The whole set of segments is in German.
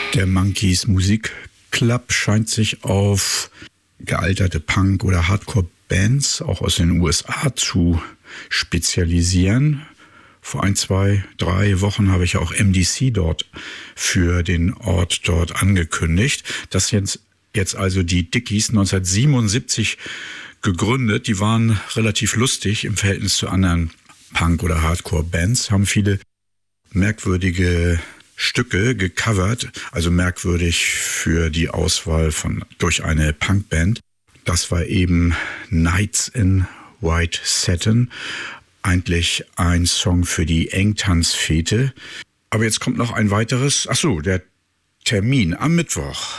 Der Monkees Musikclub scheint sich auf gealterte Punk- oder Hardcore-Bands, auch aus den USA, zu spezialisieren. Vor 1, 2, 3 Wochen habe ich auch MDC dort für den Ort dort angekündigt. Das sind jetzt also die Dickies, 1977 gegründet. Die waren relativ lustig im Verhältnis zu anderen Punk- oder Hardcore-Bands, haben viele merkwürdige Stücke gecovert, also merkwürdig für die Auswahl durch eine Punkband. Das war eben Nights in White Satin, eigentlich ein Song für die Engtanzfete. Aber jetzt kommt noch ein weiteres, der Termin am Mittwoch,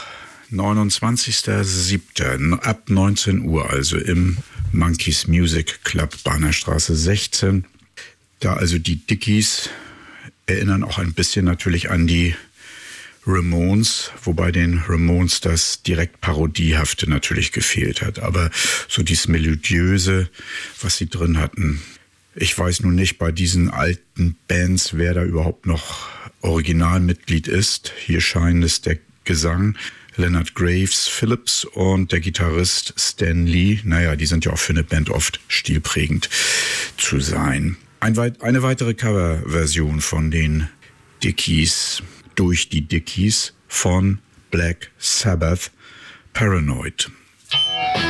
29.07. ab 19 Uhr, also im Monkees Music Club, Bahnerstraße 16. Da also die Dickies erinnern auch ein bisschen natürlich an die Ramones, wobei den Ramones das direkt Parodiehafte natürlich gefehlt hat. Aber so dieses Melodiöse, was sie drin hatten. Ich weiß nun nicht bei diesen alten Bands, wer da überhaupt noch Originalmitglied ist. Hier scheint es der Gesang Leonard Graves Phillips und der Gitarrist Stan Lee. Naja, die sind ja auch für eine Band oft stilprägend zu sein. Eine weitere Coverversion von den Dickies, durch die Dickies, von Black Sabbath, Paranoid.